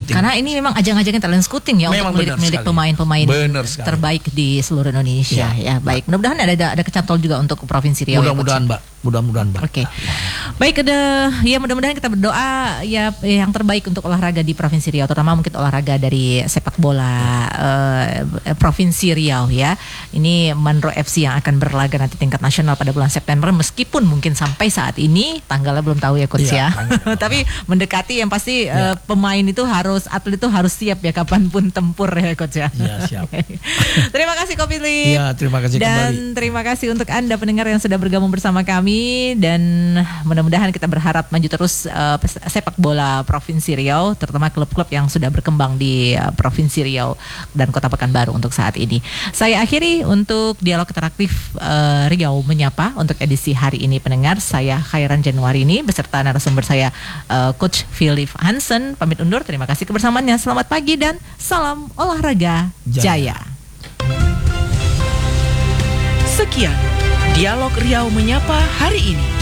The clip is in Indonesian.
scouting. Karena ini memang ajang-ajangnya talent scouting ya, Memang untuk melirik pemain-pemain terbaik di seluruh Indonesia. Ya, baik. Mudah-mudahan ada kecantol juga untuk Provinsi Riau. Mudah-mudahan, Mbak. Oke. Baik, mudah-mudahan kita berdoa ya yang terbaik untuk olahraga di Provinsi Riau, terutama mungkin olahraga dari sepak bola Provinsi Riau ya. Ini Mandro FC yang akan berlaga nanti tingkat nasional pada bulan September, meskipun mungkin sampai saat ini tanggalnya belum tahu ya coach ya. Tapi mendekati, yang pasti pemain itu atlet itu harus siap ya kapanpun tempur ya coach ya. Iya, siap. Terima kasih Ko Philip. Iya, terima kasih kembali. Dan terima kasih untuk Anda pendengar yang sudah bergabung bersama kami, dan mudah-mudahan kita berharap maju terus sepak bola Provinsi Riau, terutama klub-klub yang sudah berkembang di Provinsi Riau dan Kota Pekanbaru untuk saat ini. Saya akhiri untuk dialog interaktif Riau Menyapa untuk edisi hari ini pendengar. Saya Khairan Januarini beserta narasumber saya Coach Philip Hansen pamit undur. Terima kasih kebersamaannya. Selamat pagi dan salam olahraga jaya. Sekian Dialog Riau Menyapa hari ini.